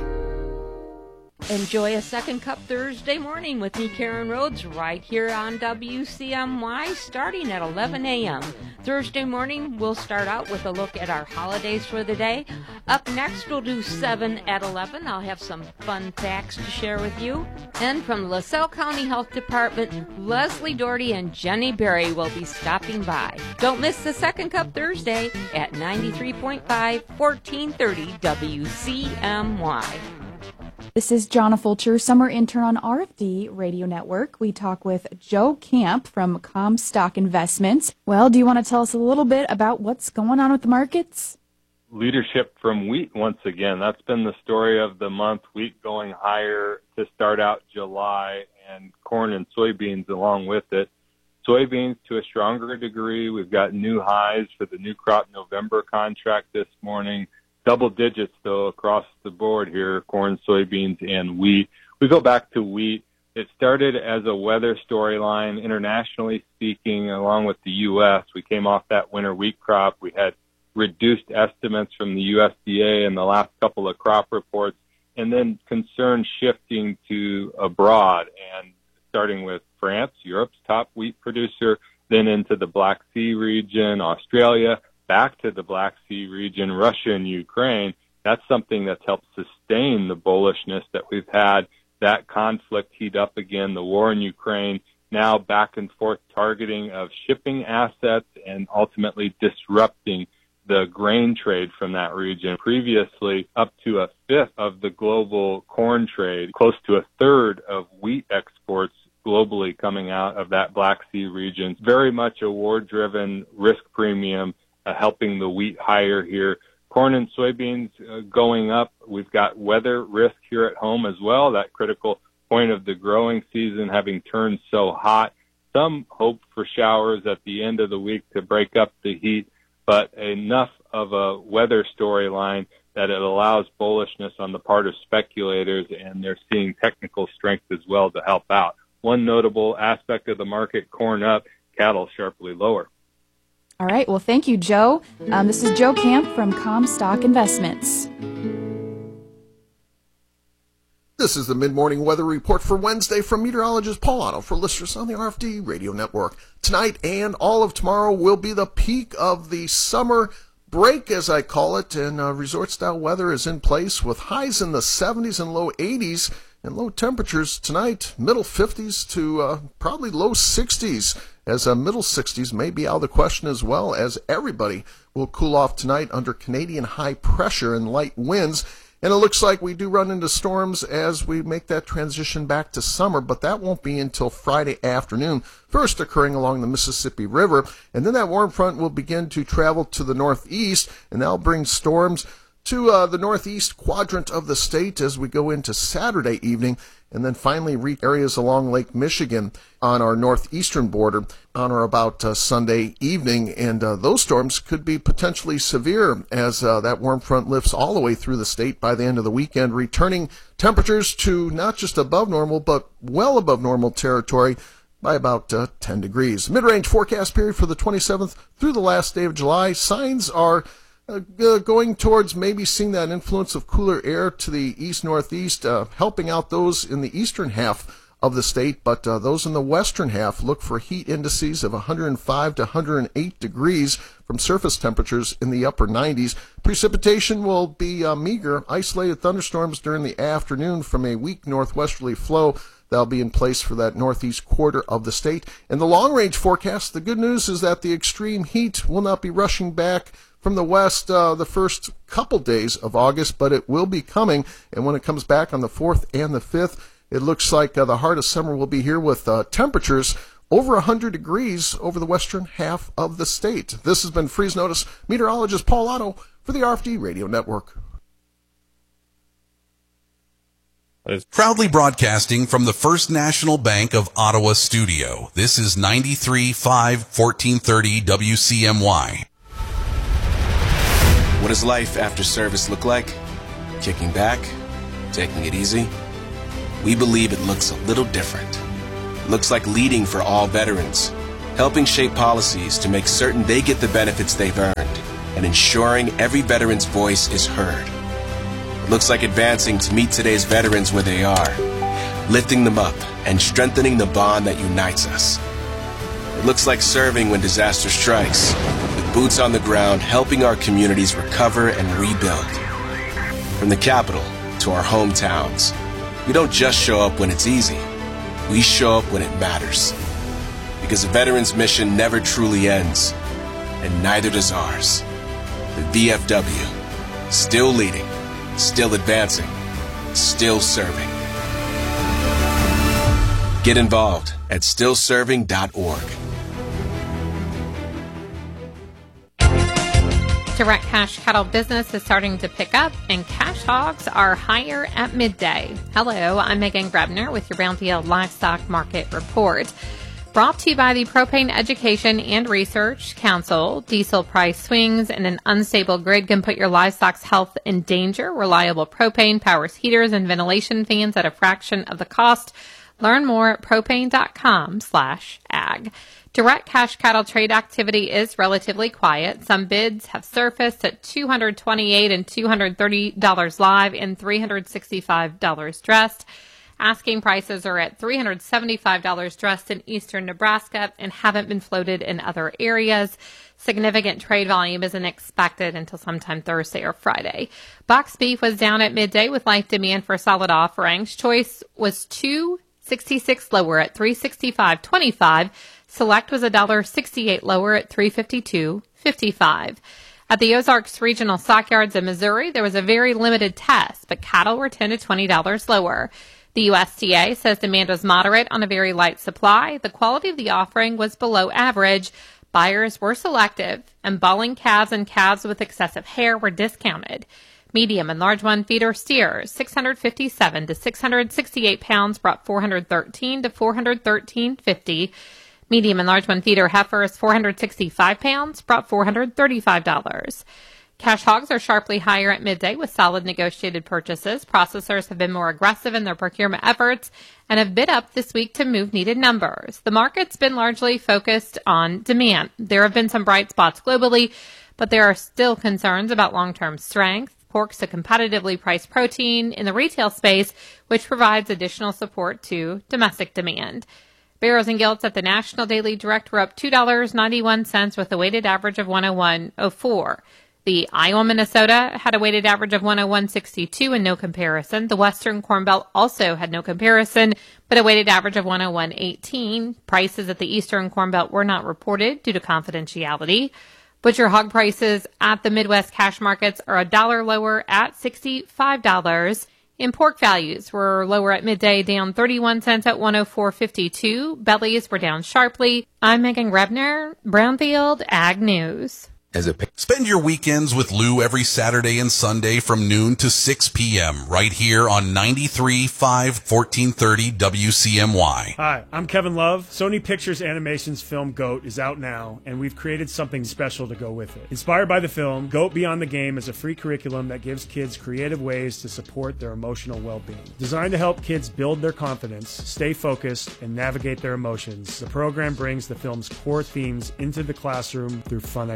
Enjoy a Second Cup Thursday morning with me, Karen Rhodes, right here on W C M Y, starting at eleven a.m. Thursday morning, we'll start out with a look at our holidays for the day. Up next, we'll do seven at eleven. I'll have some fun facts to share with you. And from the LaSalle County Health Department, Leslie Doherty and Jenny Berry will be stopping by. Don't miss the Second Cup Thursday at ninety-three point five, fourteen thirty W C M Y. This is Jonna Fulcher, summer intern on R F D Radio Network. We talk with Joe Camp from Comstock Investments. Well, do you want to tell us a little bit about what's going on with the markets? Leadership from wheat once again. That's been the story of the month. Wheat going higher to start out July, and corn and soybeans along with it. Soybeans to a stronger degree. We've got new highs for the new crop November contract this morning. Double digits, though, across the board here, corn, soybeans, and wheat. We go back to wheat. It started as a weather storyline, internationally speaking, along with the U S. We came off that winter wheat crop. We had reduced estimates from the U S D A in the last couple of crop reports, and then concern shifting to abroad, and starting with France, Europe's top wheat producer, then into the Black Sea region, Australia, back to the Black Sea region, Russia and Ukraine. That's something that's helped sustain the bullishness that we've had. That conflict heat up again, the war in Ukraine, now back and forth targeting of shipping assets and ultimately disrupting the grain trade from that region. Previously, up to a fifth of the global corn trade, close to a third of wheat exports globally coming out of that Black Sea region. Very much a war-driven risk premium, Uh, helping the wheat higher here. Corn and soybeans uh, going up. We've got weather risk here at home as well, that critical point of the growing season having turned so hot. Some hope for showers at the end of the week to break up the heat, but enough of a weather storyline that it allows bullishness on the part of speculators, and they're seeing technical strength as well to help out. One notable aspect of the market, corn up, cattle sharply lower. All right. Well, thank you, Joe. Um, this is Joe Camp from Comstock Investments. This is the mid-morning weather report for Wednesday from meteorologist Paul Otto for listeners on the R F D Radio Network. Tonight and all of tomorrow will be the peak of the summer break, as I call it, and uh, resort-style weather is in place with highs in the seventies and low eighties, and low temperatures tonight, middle fifties to uh, probably low sixties, as uh, middle sixties may be out of the question as well, as everybody will cool off tonight under Canadian high pressure and light winds. And it looks like we do run into storms as we make that transition back to summer, but that won't be until Friday afternoon, first occurring along the Mississippi River. And then that warm front will begin to travel to the northeast, and that'll bring storms to uh, the northeast quadrant of the state as we go into Saturday evening, and then finally reach areas along Lake Michigan on our northeastern border on or about uh, Sunday evening. And uh, those storms could be potentially severe as uh, that warm front lifts all the way through the state by the end of the weekend, returning temperatures to not just above normal, but well above normal territory by about uh, ten degrees. Mid-range forecast period for the twenty-seventh through the last day of July. Signs are Uh, uh, going towards maybe seeing that influence of cooler air to the east-northeast, uh, helping out those in the eastern half of the state, but uh, those in the western half look for heat indices of one hundred five to one hundred eight degrees from surface temperatures in the upper nineties. Precipitation will be uh, meager, isolated thunderstorms during the afternoon from a weak northwesterly flow that'll be in place for that northeast quarter of the state. In the long-range forecast, the good news is that the extreme heat will not be rushing back from the west uh, the first couple days of August, but it will be coming. And when it comes back on the fourth and the fifth, it looks like uh, the heart of summer will be here with uh, temperatures over one hundred degrees over the western half of the state. This has been Freeze Notice. Meteorologist Paul Otto for the R F D Radio Network. Proudly broadcasting from the First National Bank of Ottawa studio. This is ninety-three point five, fourteen thirty W C M Y. What does life after service look like? Kicking back? Taking it easy? We believe it looks a little different. It looks like leading for all veterans, helping shape policies to make certain they get the benefits they've earned, and ensuring every veteran's voice is heard. It looks like advancing to meet today's veterans where they are, lifting them up and strengthening the bond that unites us. It looks like serving when disaster strikes, with boots on the ground helping our communities recover and rebuild. From the capital to our hometowns, we don't just show up when it's easy, we show up when it matters. Because a veteran's mission never truly ends, and neither does ours. The V F W, still leading, still advancing, still serving. Get involved at still serving dot org. Direct cash cattle business is starting to pick up, and cash hogs are higher at midday. Hello, I'm Megan Grebner with your Brownfield Livestock Market Report. Brought to you by the Propane Education and Research Council. Diesel price swings and an unstable grid can put your livestock's health in danger. Reliable propane powers heaters and ventilation fans at a fraction of the cost. Learn more at propane.com slash ag. Direct cash cattle trade activity is relatively quiet. Some bids have surfaced at two hundred twenty-eight dollars and two hundred thirty dollars live and three hundred sixty-five dollars dressed. Asking prices are at three hundred seventy-five dollars dressed in eastern Nebraska and haven't been floated in other areas. Significant trade volume isn't expected until sometime Thursday or Friday. Box beef was down at midday with light demand for solid offerings. Choice was two sixty-six lower at three sixty-five twenty-five. Select was one dollar sixty-eight lower at three fifty-two fifty-five. At the Ozarks Regional Stockyards in Missouri, there was a very limited test, but cattle were ten to twenty dollars lower. The U S D A says demand was moderate on a very light supply. The quality of the offering was below average. Buyers were selective, and balling calves and calves with excessive hair were discounted. Medium and large one feeder steers, six hundred fifty-seven to six hundred sixty-eight pounds, brought four hundred thirteen to four hundred thirteen fifty. Medium and large one feeder heifers, four hundred sixty-five pounds, brought four hundred thirty-five dollars. Cash hogs are sharply higher at midday with solid negotiated purchases. Processors have been more aggressive in their procurement efforts and have bid up this week to move needed numbers. The market's been largely focused on demand. There have been some bright spots globally, but there are still concerns about long-term strength. Pork's a competitively priced protein in the retail space, which provides additional support to domestic demand. Barrows and Gilts at the National Daily Direct were up two dollars and ninety-one cents with a weighted average of one oh one oh four. The Iowa, Minnesota had a weighted average of one oh one sixty-two and no comparison. The Western Corn Belt also had no comparison, but a weighted average of one oh one eighteen. Prices at the Eastern Corn Belt were not reported due to confidentiality. Butcher hog prices at the Midwest cash markets are a dollar lower at sixty-five dollars. In pork values were lower at midday, down thirty-one cents at one oh four fifty-two. Bellies were down sharply. I'm Megan Grebner, Brownfield Ag News. As a Spend your weekends with Lou every Saturday and Sunday from noon to six p.m. right here on ninety-three point five, fourteen thirty W C M Y. Hi, I'm Kevin Love. Sony Pictures Animation's film GOAT is out now, and we've created something special to go with it. Inspired by the film, GOAT Beyond the Game is a free curriculum that gives kids creative ways to support their emotional well-being. Designed to help kids build their confidence, stay focused, and navigate their emotions, the program brings the film's core themes into the classroom through fun activities.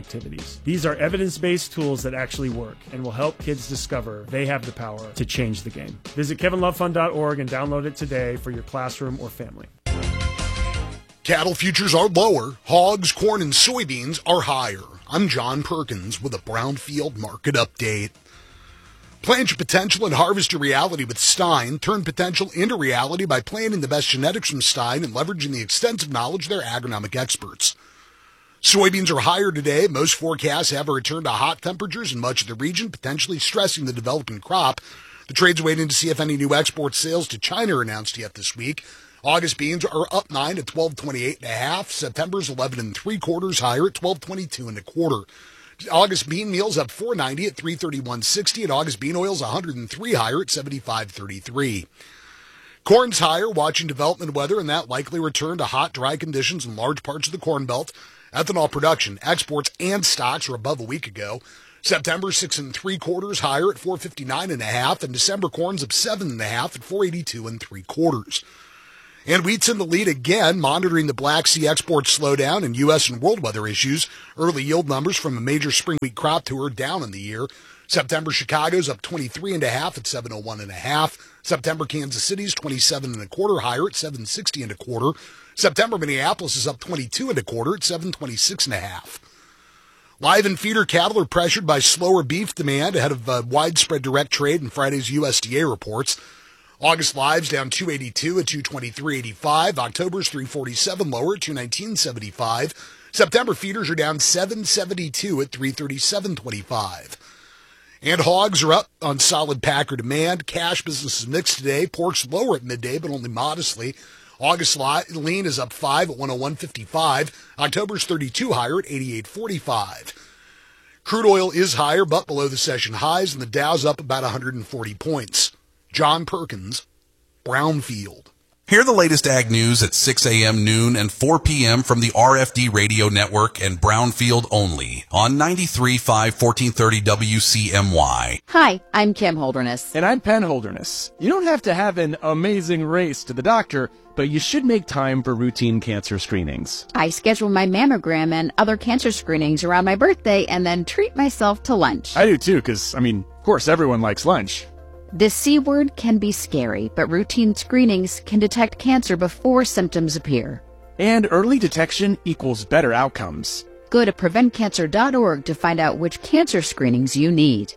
soybeans. These are evidence-based tools that actually work and will help kids discover they have the power to change the game. Visit kevin love fund dot org and download it today for your classroom or family. Cattle futures are lower. Hogs, corn, and soybeans are higher. I'm John Perkins with a Brownfield market update. Plant your potential and harvest your reality with Stein. Turn potential into reality by planting the best genetics from Stein and leveraging the extensive knowledge of their agronomic experts. Soybeans are higher today. Most forecasts have a return to hot temperatures in much of the region, potentially stressing the developing crop. The trade's waiting to see if any new export sales to China are announced yet this week. August beans are up nine at twelve twenty-eight and a half. September's eleven and three quarters higher at twelve twenty-two and a quarter. August bean meal's up four ninety at three thirty-one sixty, and August bean oil's one hundred three higher at seventy-five thirty-three. Corn's higher, watching development weather, and that likely return to hot, dry conditions in large parts of the Corn Belt. Ethanol production, exports, and stocks are above a week ago. September six and three quarters higher at four fifty-nine and a half, and December corn's up seven and a half at four eighty-two and three quarters. And wheat's in the lead again, monitoring the Black Sea export slowdown and U S and world weather issues. Early yield numbers from a major spring wheat crop tour down in the year. September Chicago's up twenty-three and a half at seven oh one and a half. September Kansas City's twenty-seven and a quarter higher at seven sixty and a quarter. September Minneapolis is up twenty-two and a quarter at seven twenty-six and a half. Live and feeder cattle are pressured by slower beef demand ahead of uh, widespread direct trade in Friday's U S D A reports. August lives down two eighty-two at two twenty-three eighty-five. October's three forty-seven lower at two nineteen seventy-five. September feeders are down seven seventy-two at three thirty-seven twenty-five. And hogs are up on solid packer demand. Cash business is mixed today. Pork's lower at midday, but only modestly. August lean is up five at one oh one fifty-five. October's thirty-two higher at eighty-eight forty-five. Crude oil is higher, but below the session highs, and the Dow's up about one hundred forty points. John Perkins, Brownfield. Hear the latest ag news at six a.m., noon, and four p.m. from the R F D Radio Network and Brownfield only on ninety-three point five, fourteen thirty W C M Y. Hi, I'm Kim Holderness. And I'm Penn Holderness. You don't have to have an amazing race to the doctor, but you should make time for routine cancer screenings. I schedule my mammogram and other cancer screenings around my birthday and then treat myself to lunch. I do too, because, I mean, of course, everyone likes lunch. The C word can be scary, but routine screenings can detect cancer before symptoms appear. And early detection equals better outcomes. Go to prevent cancer dot org to find out which cancer screenings you need.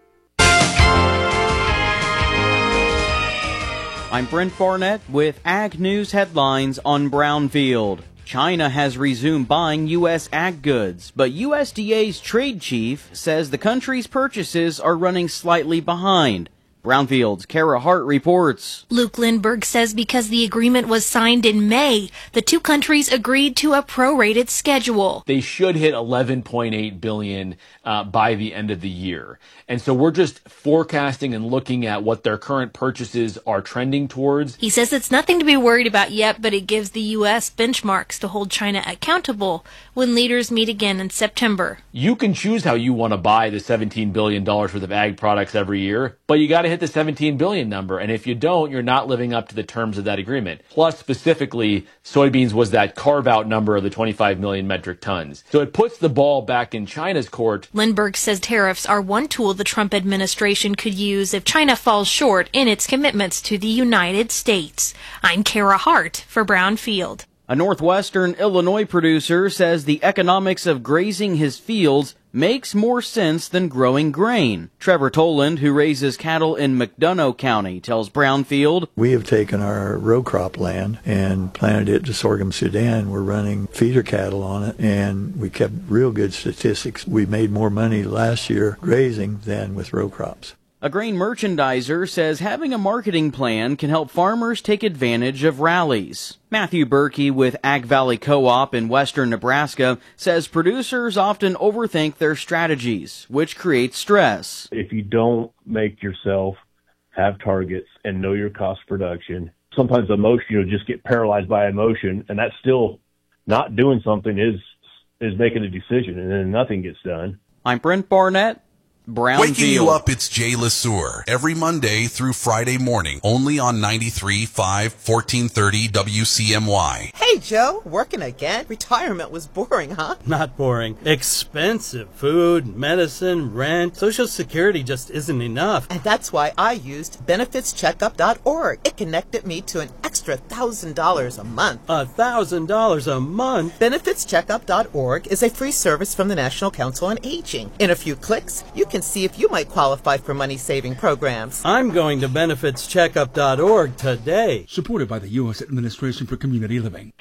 I'm Brent Barnett with Ag News headlines on Brownfield. China has resumed buying U S ag goods, but U S D A's trade chief says the country's purchases are running slightly behind. Brownfield's Kara Hart reports. Luke Lindbergh says because the agreement was signed in May, the two countries agreed to a prorated schedule. They should hit eleven point eight billion dollars uh, by the end of the year. And so we're just forecasting and looking at what their current purchases are trending towards. He says it's nothing to be worried about yet, but it gives the U S benchmarks to hold China accountable when leaders meet again in September. You can choose how you want to buy the seventeen billion dollars worth of ag products every year, but you got to hit the seventeen billion dollars number. And if you don't, you're not living up to the terms of that agreement. Plus, specifically, soybeans was that carve-out number of the twenty-five million metric tons. So it puts the ball back in China's court. Lindbergh says tariffs are one tool the Trump administration could use if China falls short in its commitments to the United States. I'm Kara Hart for Brownfield. A northwestern Illinois producer says the economics of grazing his fields makes more sense than growing grain. Trevor Toland, who raises cattle in McDonough County, tells Brownfield, we have taken our row crop land and planted it to sorghum Sudan. We're running feeder cattle on it, and we kept real good statistics. We made more money last year grazing than with row crops. A grain merchandiser says having a marketing plan can help farmers take advantage of rallies. Matthew Berkey with Ag Valley Co-op in western Nebraska says producers often overthink their strategies, which creates stress. If you don't make yourself have targets and know your cost of production, sometimes emotion, you'll just get paralyzed by emotion, and that's still not doing something is is making a decision, and then nothing gets done. I'm Brent Barnett Brownfield. Waking you up, it's Jay LeSueur. Every Monday through Friday morning, only on ninety-three point five, fourteen thirty W C M Y. Hey, Joe, working again? Retirement was boring, huh? Not boring. Expensive. Food, medicine, rent. Social Security just isn't enough. And that's why I used benefits checkup dot org. It connected me to an extra one thousand dollars a month. A thousand dollars a month? benefits checkup dot org is a free service from the National Council on Aging. In a few clicks, you can see if you might qualify for money-saving programs. I'm going to benefits checkup dot org today. Supported by the U S Administration for Community Living.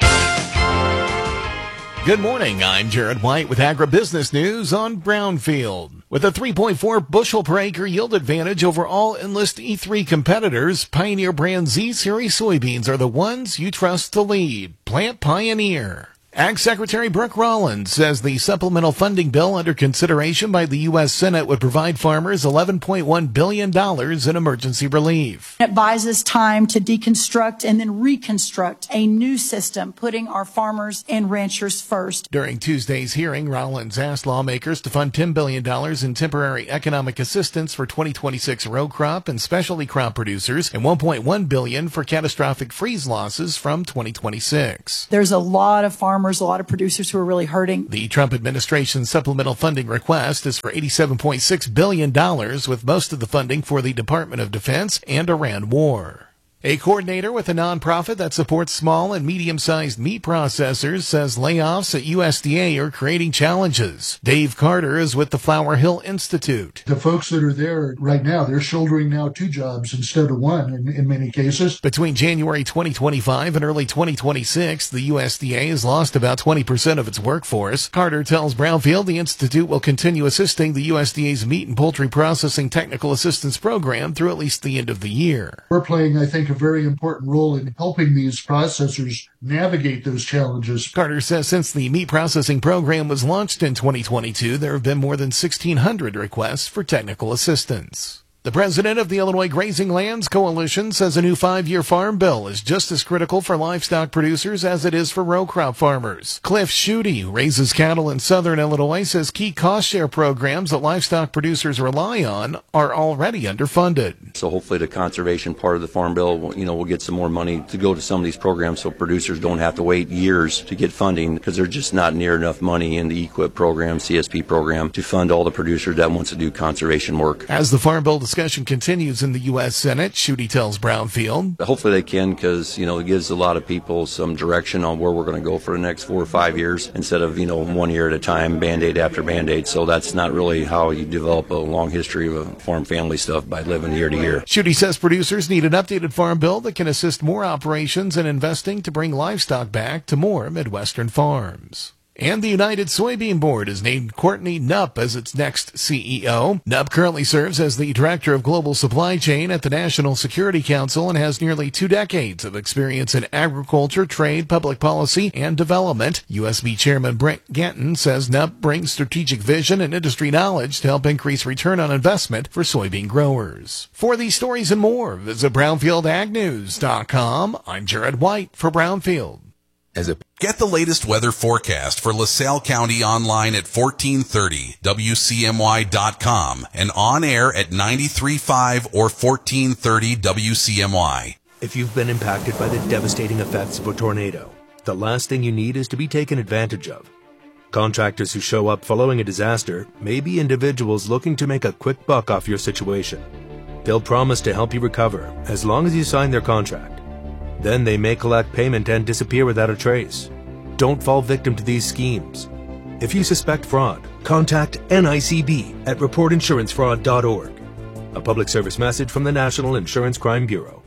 Good morning. I'm Jared White with Agribusiness News on Brownfield. With a three point four bushel per acre yield advantage over all Enlist E three competitors, Pioneer brand Z Series soybeans are the ones you trust to lead. Plant Pioneer. Ag Secretary Brooke Rollins says the supplemental funding bill under consideration by the U S Senate would provide farmers eleven point one billion dollars in emergency relief. It buys us time to deconstruct and then reconstruct a new system, putting our farmers and ranchers first. During Tuesday's hearing, Rollins asked lawmakers to fund ten billion dollars in temporary economic assistance for twenty twenty-six row crop and specialty crop producers and one point one billion dollars for catastrophic freeze losses from twenty twenty-six. There's a lot of farmers a lot of producers who are really hurting. The Trump administration's supplemental funding request is for eighty-seven point six billion dollars, with most of the funding for the Department of Defense and Iran war. A coordinator with a nonprofit that supports small and medium-sized meat processors says layoffs at U S D A are creating challenges. Dave Carter is with the Flower Hill Institute. The folks that are there right now, they're shouldering now two jobs instead of one in, in many cases. Between January twenty twenty-five and early twenty twenty-six, the U S D A has lost about twenty percent of its workforce. Carter tells Brownfield the Institute will continue assisting the U S D A's Meat and Poultry Processing Technical Assistance Program through at least the end of the year. We're playing, I think, a very important role in helping these processors navigate those challenges. Carter says since the meat processing program was launched in twenty twenty-two, there have been more than sixteen hundred requests for technical assistance. The president of the Illinois Grazing Lands Coalition says a new five-year farm bill is just as critical for livestock producers as it is for row crop farmers. Cliff Schutte, who raises cattle in southern Illinois, says key cost-share programs that livestock producers rely on are already underfunded. So hopefully the conservation part of the farm bill, you know, will get some more money to go to some of these programs so producers don't have to wait years to get funding because there's just not near enough money in the E Q I P program, C S P program, to fund all the producers that wants to do conservation work. As the farm bill discussion continues in the U S Senate, Schutte tells Brownfield. Hopefully they can because, you know, it gives a lot of people some direction on where we're going to go for the next four or five years instead of, you know, one year at a time, Band-Aid after Band-Aid. So that's not really how you develop a long history of farm family stuff, by living year to year. Schutte says producers need an updated farm bill that can assist more operations and investing to bring livestock back to more Midwestern farms. And the United Soybean Board has named Courtney Knupp as its next C E O. Knupp currently serves as the Director of Global Supply Chain at the National Security Council and has nearly two decades of experience in agriculture, trade, public policy, and development. U S B Chairman Brent Ganton says Knupp brings strategic vision and industry knowledge to help increase return on investment for soybean growers. For these stories and more, visit brownfield ag news dot com. I'm Jared White for Brownfield. As a Get the latest weather forecast for LaSalle County online at fourteen thirty W C M Y dot com and on air at ninety-three point five or fourteen thirty W C M Y. If you've been impacted by the devastating effects of a tornado, the last thing you need is to be taken advantage of. Contractors who show up following a disaster may be individuals looking to make a quick buck off your situation. They'll promise to help you recover as long as you sign their contract. Then they may collect payment and disappear without a trace. Don't fall victim to these schemes. If you suspect fraud, contact N I C B at report insurance fraud dot org. A public service message from the National Insurance Crime Bureau.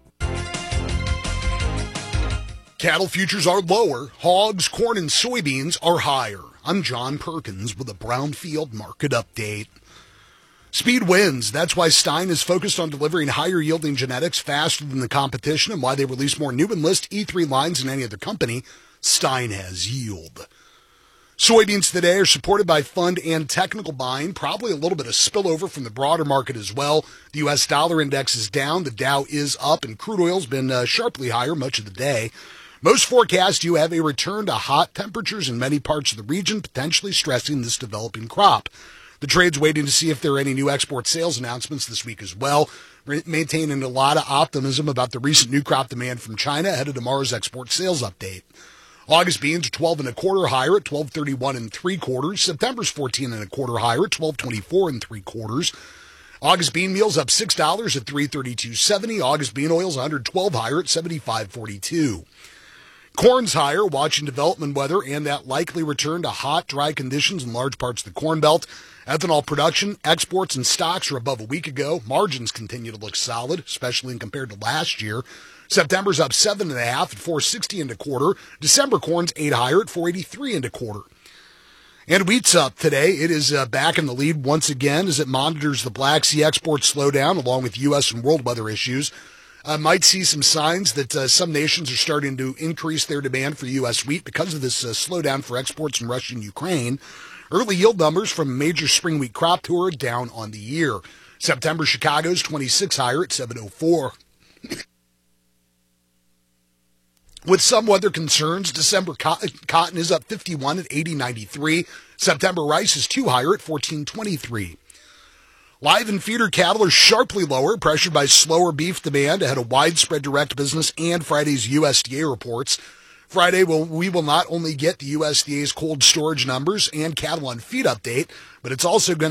Cattle futures are lower. Hogs, corn, and soybeans are higher. I'm John Perkins with a Brownfield market update. Speed wins. That's why Stein is focused on delivering higher yielding genetics faster than the competition and why they release more new Enlist E three lines than any other company. Stein has yield. Soybeans today are supported by fund and technical buying, probably a little bit of spillover from the broader market as well. The U S dollar index is down, the Dow is up, and crude oil's been uh, sharply higher much of the day. Most forecasts do have a return to hot temperatures in many parts of the region, potentially stressing this developing crop. The trade's waiting to see if there are any new export sales announcements this week as well, maintaining a lot of optimism about the recent new crop demand from China ahead of tomorrow's export sales update. August beans are twelve and a quarter higher at twelve thirty-one and three quarters. September's fourteen and a quarter higher at twelve twenty-four and three quarters. August bean meal's up six dollars at three thirty-two seventy. August bean oil's one hundred twelve higher at seventy-five forty-two. Corn's higher, watching development weather and that likely return to hot, dry conditions in large parts of the Corn Belt. Ethanol production, exports, and stocks are above a week ago. Margins continue to look solid, especially when compared to last year. September's up seven and a half at four sixty and a quarter. December corn's eight higher at four eighty-three and a quarter. And wheat's up today. It is uh, back in the lead once again as it monitors the Black Sea export slowdown along with U S and world weather issues. Uh, might see some signs that uh, some nations are starting to increase their demand for U S wheat because of this uh, slowdown for exports from Russia and Ukraine. Early yield numbers from a major spring wheat crop tour down on the year. September Chicago's twenty-six higher at seven oh four. With some weather concerns, December cotton is up fifty-one at eighty ninety-three. September rice is two higher at fourteen twenty-three. Live and feeder cattle are sharply lower, pressured by slower beef demand ahead of widespread direct business and Friday's U S D A reports. Friday, will, we will not only get the U S D A's cold storage numbers and cattle on feed update, but it's also going to